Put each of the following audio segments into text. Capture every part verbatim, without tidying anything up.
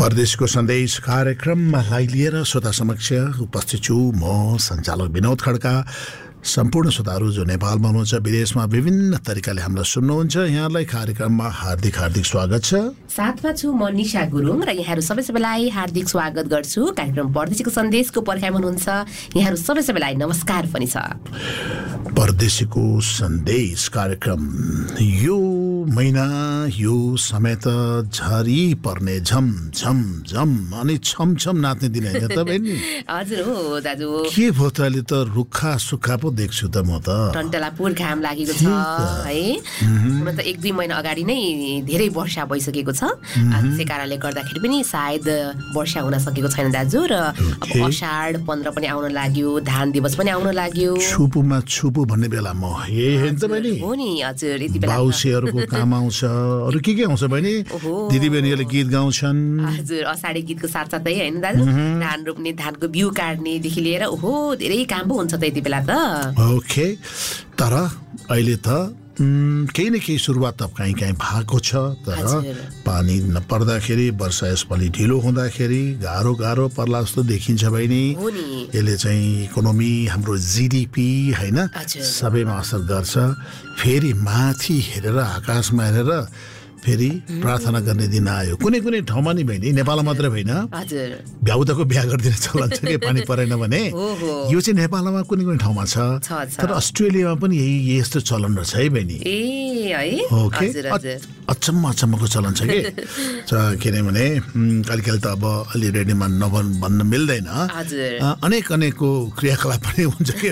परदेशको सन्देश कार्यक्रमलाई लिएर श्रोता समक्ष उपस्थित छु म सञ्चालक विनोद खड्का। सम्पूर्ण श्रोताहरू जो नेपालमा हुनुहुन्छ, विदेशमा विभिन्न तरिकाले हामीलाई सुन्नुहुन्छ, यहाँलाई कार्यक्रममा हार्दिक हार्दिक स्वागत छ। साथमा छु म निशा गुरुङ र यहाँहरू सबै सबैलाई हार्दिक स्वागत गर्छु। कार्यक्रम परदेशीको सन्देशको पर्खाइमा हुनुहुन्छ, यहाँहरू सबै सबैलाई नमस्कार पनि छ। परदेशीको सन्देश कार्यक्रम यो महिना यो समय त झरी पर्ने झम झम झम अनि छम छम नाच्ने दिन होइन त बहिनी? हजुर हो दाजु। के भयो त अहिले त रुखा सुक्खा पो देख्छु त म त। टन्टलापुर घाम लागेको छ है। हुन त एक दुई महिना अगाडि नै धेरै वर्षा भइसकेको छ। त्यसै कारणले गर्दाखेरि पनि सायद वर्षा हुन सकेको छैन दाजु। र अब अषाढ पन्ध्र पनि आउन लाग्यो, धान दिवस पनि आउन लाग्यो। छुपुमा छुपु भन्ने बेला म यही हेर्छ बहिनी। हो नि हजुर, यति बेला बाउसीहरूको काम आउँछ। अरू के के आउँछ बहिनी? दिदीबहिनीहरूले गीत गाउँछन्। हजुर, अषाढी गीतको साथसाथै होइन दाजु, धान रोप्ने, धानको बिउ काट्नेदेखि लिएर ओहो धेरै काम पो हुन्छ त यति बेला त। ओके, तर अहिले त केही न केही सुरुवात त काहीँ काहीँ भएको छ। तर पानी नपर्दाखेरि, वर्षा यसपालि ढिलो हुँदाखेरि गाह्रो गाह्रो पर्ला जस्तो देखिन्छ बहिनी। यसले चाहिँ इकोनोमी, हाम्रो जिडिपी होइन, सबैमा असर गर्छ। फेरि माथि हेरेर, आकाशमा हेरेर फेरि प्रार्थना गर्ने दिन आयो। कुनै कुनै ठाउँमा नि बहिनी, नेपालमा मात्रै होइन, भ्याउताको बिहा गरिदिने चलन छ कि पानी परेन भने। यो चाहिँ नेपालमा कुनै कुनै ठाउँमा छ, तर अस्ट्रेलियामा पनि यही यस्तो चलन रहेछ है बहिनी। ओके, अचम्म अचम्मको चलन छ कि। किनभने कहिले त अब अलि रेडियोमा नभन् भन्न मिल्दैन, अनेक अनेकको क्रियाकलाप पनि हुन्छ कि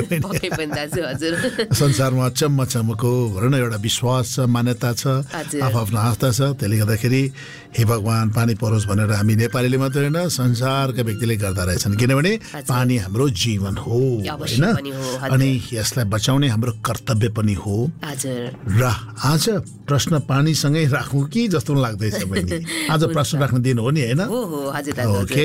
बहिनी। संसारमा अचम्म अचम्मको भनौँ न एउटा विश्वास छ, मान्यता छ, आफ्नो आस्था छ। त्यसले गर्दाखेरि हे भगवान पानी परोस् भनेर हामी नेपालीले मात्रै होइन, संसारका व्यक्तिले गर्दा रहेछन्। किनभने पानी हाम्रो जीवन हो होइन, अनि यसलाई बचाउने हाम्रो कर्तव्य पनि हो। र आज प्रश्न पानीसँगै राखौँ कि जस्तो लाग्दैछ बहिनी? आज प्रश्न राख्ने दिन हो नि होइन? ओके,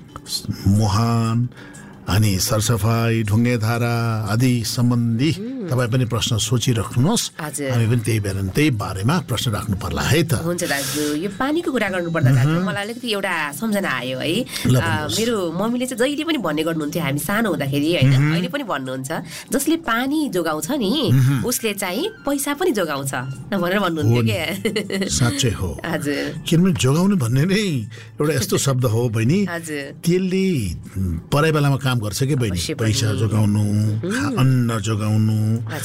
मुहान अनि सरसफाई, ढुङ्गे धारा आदि सम्बन्धी तपाईँ पनि प्रश्न सोचिराख्नुहोस्। हामी पनि त्यही बेला त्यही बारेमा प्रश्न राख्नु पर्ला है त। हुन्छ दाजु, यो पानीको कुरा गर्नु पर्दा दाजु मलाई अलिकति एउटा सम्झना आयो है। मेरो मम्मीले चाहिँ जहिले पनि भन्ने गर्नुहुन्थ्यो, हामी सानो हुँदाखेरि होइन, अहिले पनि भन्नुहुन्छ, जसले पानी जोगाउँछ नि उसले चाहिँ पैसा पनि जोगाउँछ भनेर भन्नुहुन्थ्यो क्या। साँच्चै हो। हजुर, किनभने जोगाउनु भन्ने नै एउटा यस्तो शब्द हो बहिनी, त्यसले पराइ बेलामा काम गर्छ कि बहिनी। पैसा जोगाउनु, अन्न जोगाउनु,